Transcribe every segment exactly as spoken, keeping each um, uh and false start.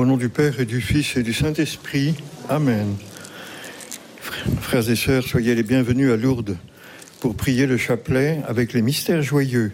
Au nom du Père et du Fils et du Saint-Esprit. Amen. Frères et sœurs, soyez les bienvenus à Lourdes pour prier le chapelet avec les mystères joyeux.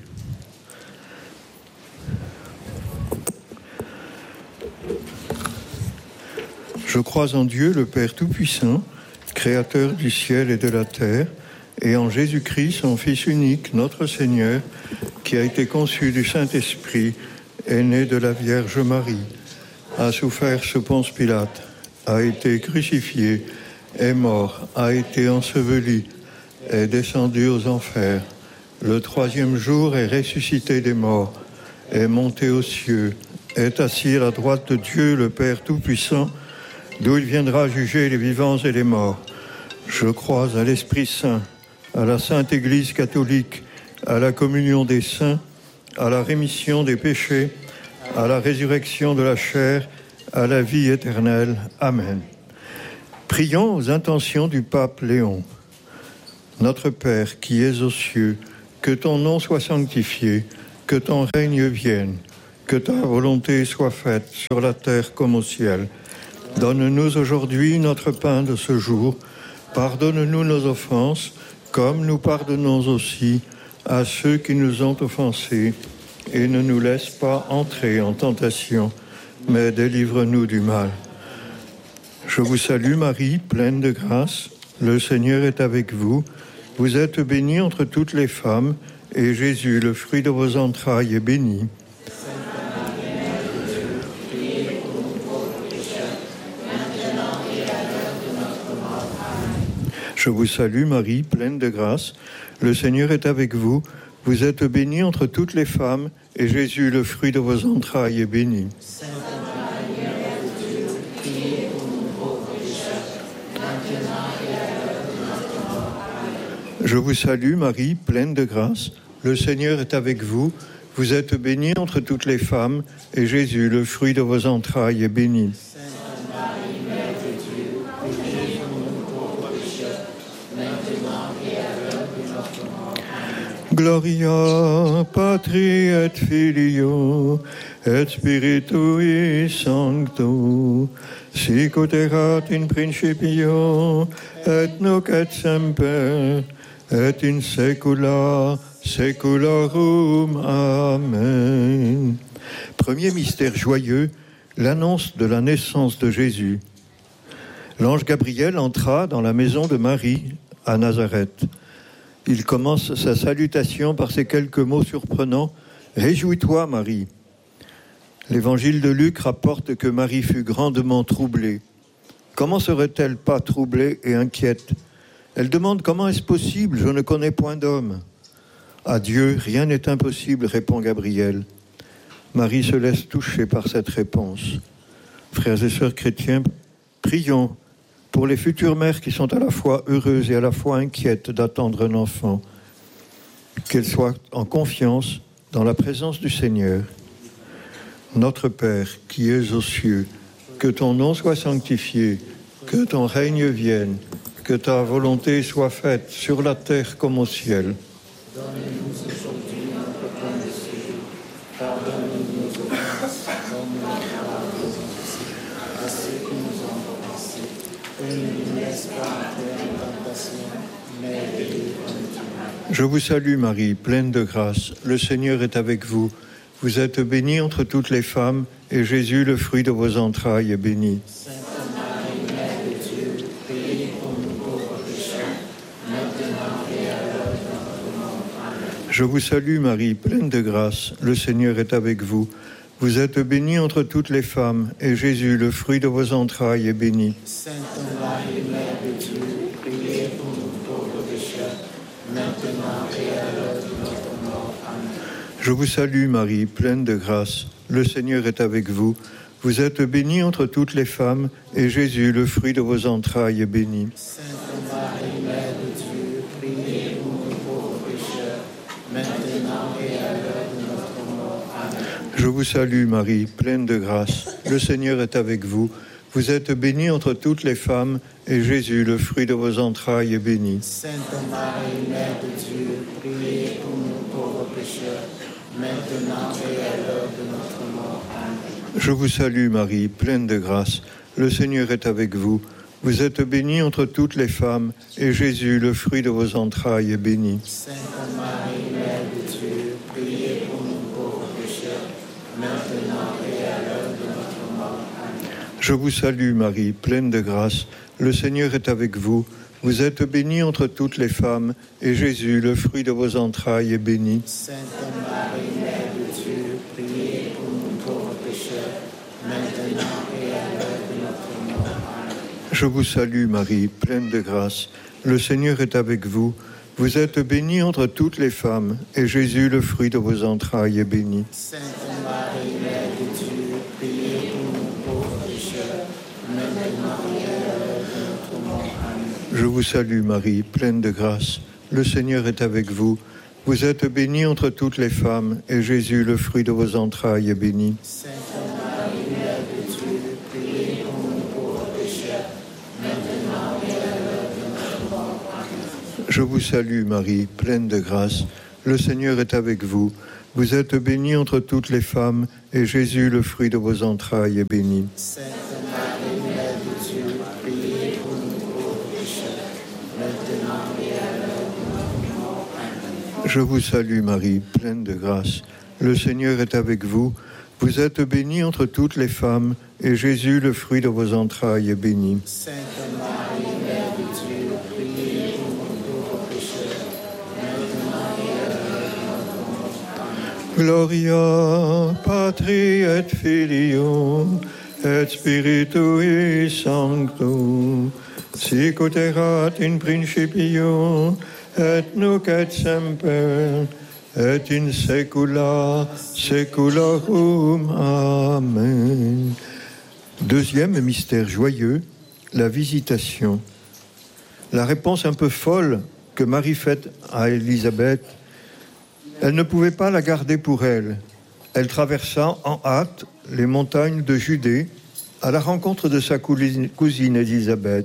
Je crois en Dieu, le Père Tout-Puissant, Créateur du ciel et de la terre, et en Jésus-Christ, son Fils unique, notre Seigneur, qui a été conçu du Saint-Esprit, est né de la Vierge Marie, a souffert sous Ponce Pilate, a été crucifié, est mort, a été enseveli, est descendu aux enfers. Le troisième jour est ressuscité des morts, est monté aux cieux, est assis à la droite de Dieu, le Père Tout-Puissant, d'où il viendra juger les vivants et les morts. Je crois à l'Esprit Saint, à la Sainte Église catholique, à la communion des saints, à la rémission des péchés, à la résurrection de la chair, à la vie éternelle. Amen. Prions aux intentions du pape Léon. Notre Père qui es aux cieux, que ton nom soit sanctifié, que ton règne vienne, que ta volonté soit faite sur la terre comme au ciel. Donne-nous aujourd'hui notre pain de ce jour. Pardonne-nous nos offenses, comme nous pardonnons aussi à ceux qui nous ont offensés. Et ne nous laisse pas entrer en tentation, mais délivre-nous du mal. Je vous salue Marie, pleine de grâce. Le Seigneur est avec vous. Vous êtes bénie entre toutes les femmes, et Jésus, le fruit de vos entrailles, est béni. Je vous salue Marie, pleine de grâce. Le Seigneur est avec vous. Vous êtes bénie entre toutes les femmes, et Jésus, le fruit de vos entrailles, est béni. Sainte Marie, Mère de Dieu, priez pour nous pauvres pécheurs, maintenant et à l'heure de notre mort. Amen. Je vous salue Marie, pleine de grâce. Le Seigneur est avec vous. Vous êtes bénie entre toutes les femmes, et Jésus, le fruit de vos entrailles, est béni. Sainte Marie, Mère de Dieu, priez pour nous pauvres pécheurs, maintenant et à l'heure de notre mort. Gloria Patri et Filio et Spiritui Sancto, sic ut erat in principio et nunc et semper et in saecula saeculorum. Amen. Premier mystère joyeux, l'annonce de la naissance de Jésus. L'ange Gabriel entra dans la maison de Marie à Nazareth. Il commence sa salutation par ces quelques mots surprenants. « Réjouis-toi, Marie !» L'évangile de Luc rapporte que Marie fut grandement troublée. Comment serait-elle pas troublée et inquiète ? Elle demande « Comment est-ce possible ? Je ne connais point d'homme. » À Dieu, rien n'est impossible, répond Gabriel. Marie se laisse toucher par cette réponse. Frères et sœurs chrétiens, prions pour les futures mères qui sont à la fois heureuses et à la fois inquiètes d'attendre un enfant, qu'elles soient en confiance dans la présence du Seigneur. Notre Père, qui es aux cieux, que ton nom soit sanctifié, que ton règne vienne, que ta volonté soit faite sur la terre comme au ciel. Donne-nous aujourd'hui notre pain de ce jour. Pardonne-nous nos offenses, comme nous pardonnons aussi à ceux qui nous ont offensés. Et ne nous laisse pas entrer en tentation, mais délivre-nous du mal. Je vous salue Marie, pleine de grâce. Le Seigneur est avec vous. Vous êtes bénie entre toutes les femmes, et Jésus, le fruit de vos entrailles, est béni. Sainte Marie, Mère de Dieu, priez pour nous pauvres pécheurs, maintenant et à l'heure de notre mort. Amen. Je vous salue Marie, pleine de grâce. Le Seigneur est avec vous. Vous êtes bénie entre toutes les femmes, et Jésus, le fruit de vos entrailles, est béni. Sainte Marie, Mère de Dieu, priez pour nous pauvres pécheurs, maintenant et à l'heure de notre mort. Amen. Je vous salue Marie, pleine de grâce. Le Seigneur est avec vous. Vous êtes bénie entre toutes les femmes, et Jésus, le fruit de vos entrailles, est béni. Sainte Marie, Mère de Dieu, priez pour nous pauvres pécheurs, maintenant et à l'heure de notre mort. Amen. Je vous salue Marie, pleine de grâce. Le Seigneur est avec vous. Vous êtes bénie entre toutes les femmes, et Jésus, le fruit de vos entrailles, est béni. Sainte Marie, Mère de Dieu, priez pour nous pauvres pécheurs, maintenant et à l'heure de notre mort. Amen. Je vous salue Marie, pleine de grâce. Le Seigneur est avec vous. Vous êtes bénie entre toutes les femmes, et Jésus, le fruit de vos entrailles, est béni. Sainte Marie, Mère de Dieu, priez pour nous pauvres pécheurs, maintenant et à l'heure de notre mort. Amen. Je vous salue Marie, pleine de grâce. Le Seigneur est avec vous. Vous êtes bénie entre toutes les femmes, et Jésus, le fruit de vos entrailles, est béni. Sainte Marie, Mère de Dieu, priez pour nous pauvres pécheurs, maintenant et à l'heure de notre mort. Amen. Je vous salue Marie, pleine de grâce. Le Seigneur est avec vous. Vous êtes bénie entre toutes les femmes, et Jésus, le fruit de vos entrailles, est béni. Sainte Marie, Mère de Dieu, priez pour nous pauvres pécheurs, maintenant et à l'heure de notre mort. Amen. Je vous salue Marie, pleine de grâce. Le Seigneur est avec vous. Vous êtes bénie entre toutes les femmes, et Jésus, le fruit de vos entrailles, est béni. Sainte Marie, Mère de Dieu, priez pour nous pauvres pécheurs, maintenant et à l'heure de notre mort. Amen. Je vous salue Marie, pleine de grâce. Le Seigneur est avec vous. Vous êtes bénie entre toutes les femmes, et Jésus, le fruit de vos entrailles, est béni. Sainte Marie, Mère de Dieu, priez pour nous pauvres pécheurs, maintenant et à l'heure de notre mort. Amen. Je vous salue Marie, pleine de grâce. Le Seigneur est avec vous. Vous êtes bénie entre toutes les femmes, et Jésus, le fruit de vos entrailles, est béni. Sainte Marie, Mère de Dieu, priez pour nous pauvres pécheurs, maintenant et à l'heure de notre mort. Amen. Gloria Patri et Filio et Spiritui Sancto, sic ut erat in principio et nunc et semper et in saecula saeculorum. Amen. Deuxième mystère joyeux, la visitation. La réponse un peu folle que Marie fait à Élisabeth. Elle ne pouvait pas la garder pour elle. Elle traversa en hâte les montagnes de Judée à la rencontre de sa cousine Élisabeth.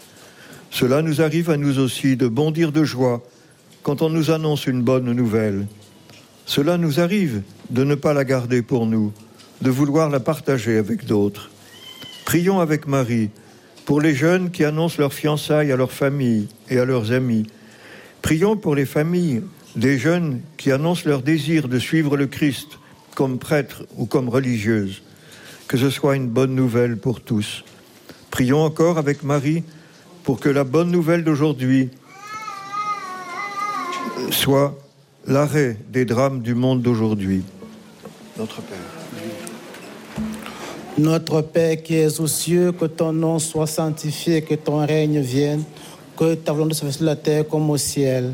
Cela nous arrive à nous aussi de bondir de joie quand on nous annonce une bonne nouvelle. Cela nous arrive de ne pas la garder pour nous, de vouloir la partager avec d'autres. Prions avec Marie pour les jeunes qui annoncent leur fiançailles à leur famille et à leurs amis. Prions pour les familles des jeunes qui annoncent leur désir de suivre le Christ comme prêtre ou comme religieuse. Que ce soit une bonne nouvelle pour tous. Prions encore avec Marie pour que la bonne nouvelle d'aujourd'hui soit l'arrêt des drames du monde d'aujourd'hui. Notre Père. Notre Père qui es aux cieux, que ton nom soit sanctifié, que ton règne vienne, que ta volonté se fasse sur la terre comme au ciel.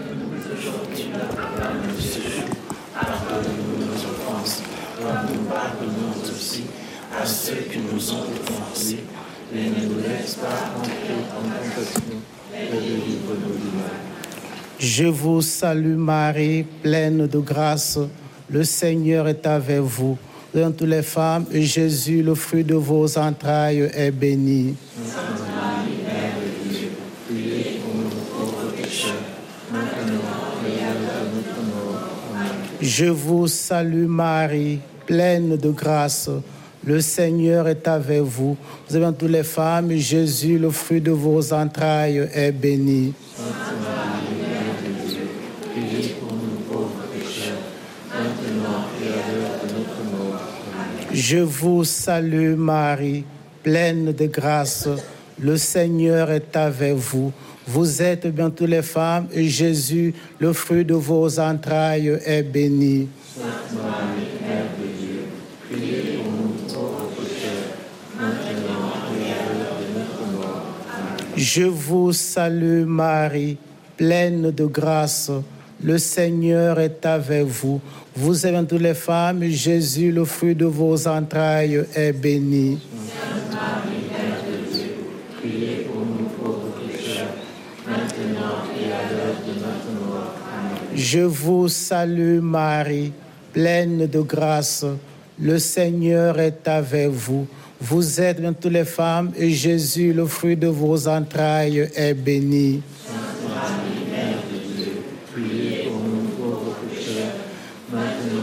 Pardonne-nous nos offenses, comme nous pardonnons aussi à ceux qui nous ont offensés, et ne nous laisse pas entrer en tentation, mais délivre-nous du mal. Je vous salue Marie, pleine de grâce, le Seigneur est avec vous. Dans toutes les femmes, et Jésus, le fruit de vos entrailles, est béni. Sainte Marie, Mère de Dieu, priez pour nous pauvres pécheurs, maintenant et à l'heure de notre mort. Amen. Je vous salue Marie, pleine de grâce, le Seigneur est avec vous. Vous avez dans toutes les femmes, et Jésus, le fruit de vos entrailles, est béni. Sainte Marie, Mère de Dieu, priez pour nous pauvres pécheurs, maintenant et à l'heure de notre mort. Amen. Je vous salue Marie, pleine de grâce, le Seigneur est avec vous. Vous êtes bien toutes les femmes, et Jésus, le fruit de vos entrailles, est béni. Sainte Marie, Mère de Dieu, priez pour nous pauvres pécheurs, maintenant et à l'heure de notre mort. Amen. Je vous salue Marie, pleine de grâce, le Seigneur est avec vous. Vous êtes bien toutes les femmes, et Jésus, le fruit de vos entrailles, est béni. Sainte Marie, Mère de Dieu, priez pour nous pauvres pécheurs, maintenant et à l'heure de notre mort. Amen. Je vous salue Marie, pleine de grâce, le Seigneur est avec vous. Vous êtes bien toutes les femmes, et Jésus, le fruit de vos entrailles, est béni. Sainte Marie, Mère de Dieu, priez pour nous pauvres pécheurs, maintenant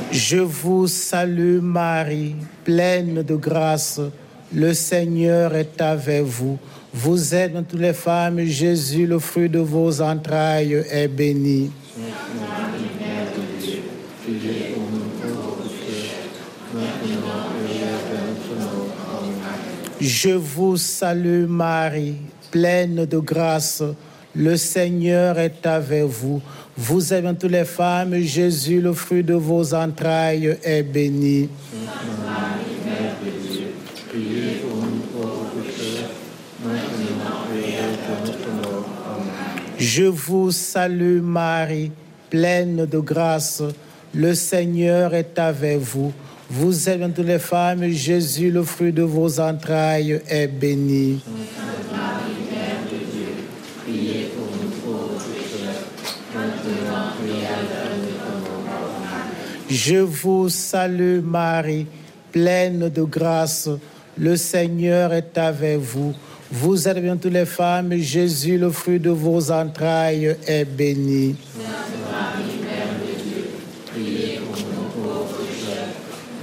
Je vous salue Marie, pleine de grâce, le Seigneur est avec vous. Vous êtes dans toutes les femmes, Jésus, le fruit de vos entrailles, est béni. Je vous salue Marie, pleine de grâce, le Seigneur est avec vous. Vous êtes dans toutes les femmes, Jésus, le fruit de vos entrailles, est béni. Je vous salue Marie, pleine de grâce, le Seigneur est avec vous. Vous êtes dans toutes les femmes, Jésus, le fruit de vos entrailles, est béni. Je vous salue Marie, pleine de grâce, le Seigneur est avec vous. Vous êtes dans toutes les femmes, Jésus, le fruit de vos entrailles, est béni.